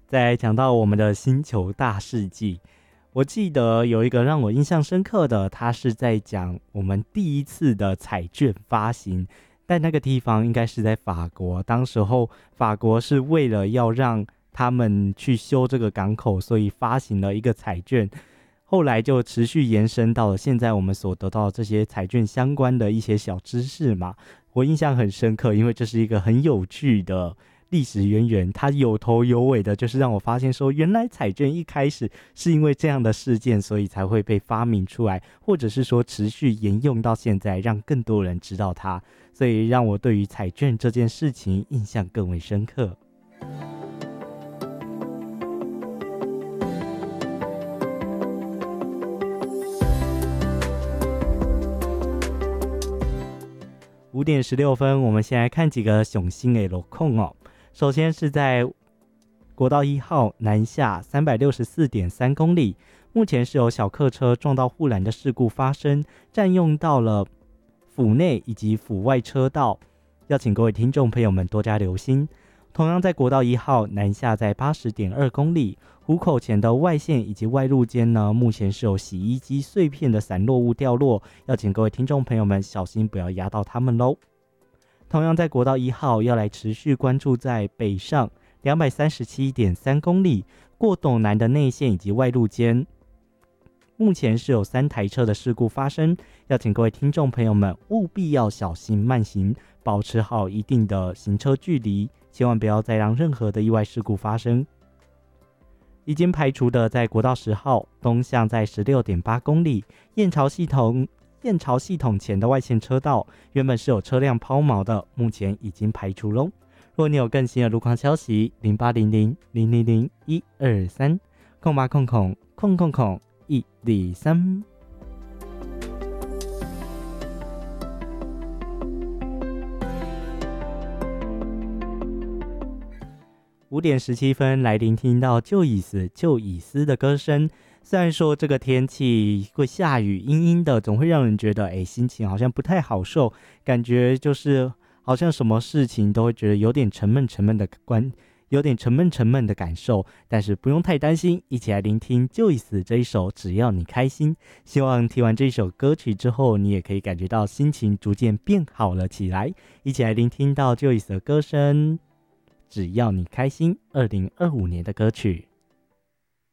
再来讲到我们的星球大事记，我记得有一个让我印象深刻的，它是在讲我们第一次的彩券发行，但那个地方应该是在法国，当时候法国是为了要让他们去修这个港口，所以发行了一个彩券，后来就持续延伸到了现在我们所得到的这些彩券相关的一些小知识嘛。我印象很深刻，因为这是一个很有趣的历史渊源，它有头有尾的，就是让我发现说，原来彩券一开始是因为这样的事件，所以才会被发明出来，或者是说持续沿用到现在，让更多人知道它，所以让我对于彩券这件事情印象更为深刻。5:16，我们先来看几个熊星的路况哦。首先是在国道1号南下364.3公里，目前是有小客车撞到护栏的事故发生，占用到了府内以及府外车道，要请各位听众朋友们多加留心。同样在国道1号南下在80.2公里，湖口前的外线以及外路间呢，目前是有洗衣机碎片的散落物掉落，要请各位听众朋友们小心不要压到它们咯。同样在国道1号要来持续关注在北上237.3公里，过斗南的内线以及外路间，目前是有3台车的事故发生，要请各位听众朋友们务必要小心慢行，保持好一定的行车距离，千万不要再让任何的意外事故发生。已经排除的在国道10号东向在16.8公里，燕巢系统前的外线车道原本是有车辆抛锚的，目前已经排除咯。若你有更新的路况消息，0800000123，0800000123。5:17来聆听到旧以斯的歌声。虽然说这个天气会下雨，阴阴的，总会让人觉得心情好像不太好受，感觉就是好像什么事情都会觉得有点沉闷的感受。但是不用太担心，一起来聆听旧以斯这一首只要你开心。希望听完这首歌曲之后，你也可以感觉到心情逐渐变好了起来。一起来聆听到旧以斯的歌声，只要你开心，2025年的歌曲。